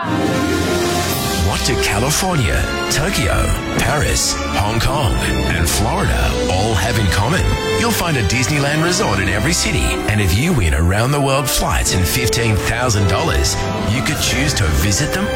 What do California, Tokyo, Paris, Hong Kong and Florida all have in common? You'll find a Disneyland resort in every city, and if you win around-the-world flights and $15,000, you could choose to visit them